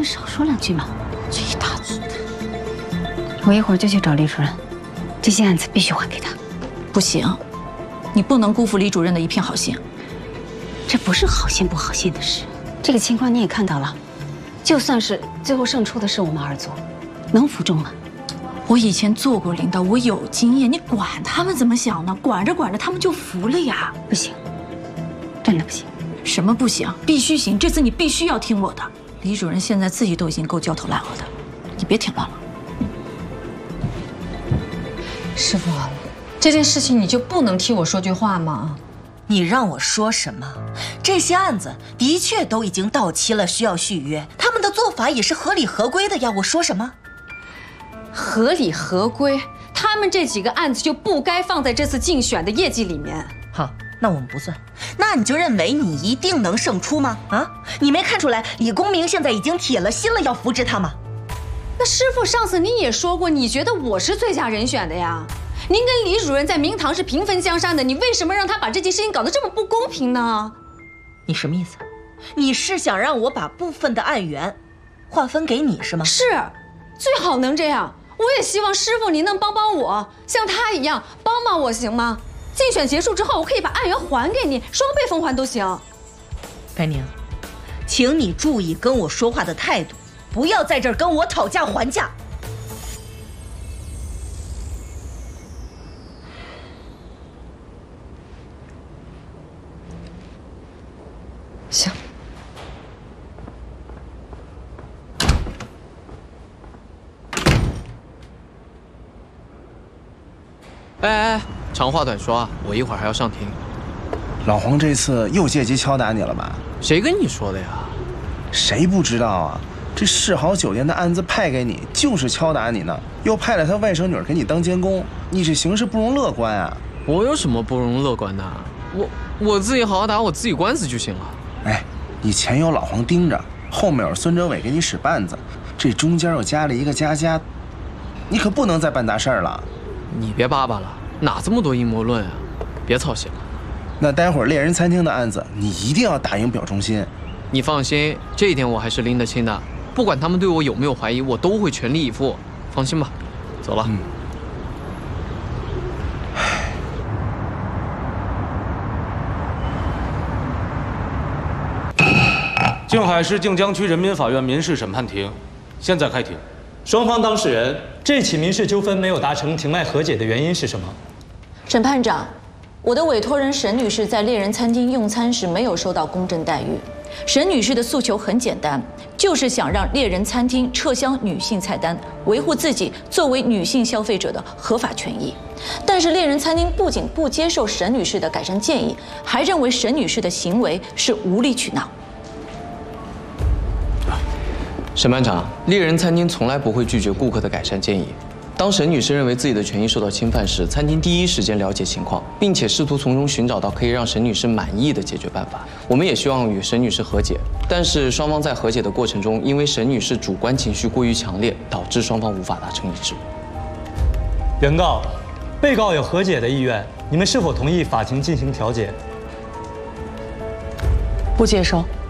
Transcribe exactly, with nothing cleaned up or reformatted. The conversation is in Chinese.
能少说两句吗？ 这一大嘴的。 我一会儿就去找李主任，这些案子必须还给他。 不行，你不能辜负李主任的一片好心。 这不是好心不好心的事，这个情况你也看到了，就算是最后胜出的是我们二组，能服众吗？ 我以前做过领导，我有经验，你管他们怎么想呢？管着管着，他们就服了呀。 不行，真的不行。 什么不行？必须行！这次你必须要听我的。李主任现在自己都已经够焦头烂额的，你别添乱了。 师傅，这件事情你就不能替我说句话吗？ 你让我说什么？这些案子的确都已经到期了，需要续约，他们的做法也是合理合规的呀。我说什么？ 合理合规，他们这几个案子就不该放在这次竞选的业绩里面。 好，那我们不算。那你就认为你一定能胜出吗？啊，你没看出来李公明现在已经铁了心了要扶植他吗？ 那师傅，上次你也说过，你觉得我是最佳人选的呀。您跟李主任在明堂是平分江山的，你为什么让他把这件事情搞得这么不公平呢？ 你什么意思？你是想让我把部分的案源划分给你是吗？ 是，最好能这样。我也希望师傅您能帮帮我，像他一样帮帮我，行吗？竞选结束之后，我可以把案源还给你，双倍奉还都行。 白宁，请你注意跟我说话的态度，不要在这儿跟我讨价还价。 行。 哎哎，长话短说啊，我一会儿还要上庭。 老黄这次又借机敲打你了吧？ 谁跟你说的呀？ 谁不知道啊？这世豪酒店的案子派给你，就是敲打你呢，又派了他外甥女儿给你当监工，你这形势不容乐观啊！ 我有什么不容乐观的？我我自己好好打我自己官司就行了。 哎，你前有老黄盯着，后面有孙哲伟给你使绊子，这中间又加了一个佳佳，你可不能再办大事儿了。 你别叭叭了，哪这么多阴谋论啊？别操心了。 那待会儿猎人餐厅的案子，你一定要打赢表忠心。 你放心，这一点我还是拎得清的。不管他们对我有没有怀疑，我都会全力以赴。放心吧，走了。嗯。 静海市静江区人民法院民事审判庭，现在开庭。 双方当事人，这起民事纠纷没有达成庭外和解的原因是什么？ 审判长，我的委托人沈女士在猎人餐厅用餐时没有受到公正待遇。沈女士的诉求很简单，就是想让猎人餐厅撤销女性菜单，维护自己作为女性消费者的合法权益。但是猎人餐厅不仅不接受沈女士的改善建议，还认为沈女士的行为是无理取闹。 审判长，猎人餐厅从来不会拒绝顾客的改善建议。当沈女士认为自己的权益受到侵犯时，餐厅第一时间了解情况，并且试图从中寻找到可以让沈女士满意的解决办法。我们也希望与沈女士和解，但是双方在和解的过程中，因为沈女士主观情绪过于强烈，导致双方无法达成一致。 原告、被告有和解的意愿，你们是否同意法庭进行调解？ 不接受。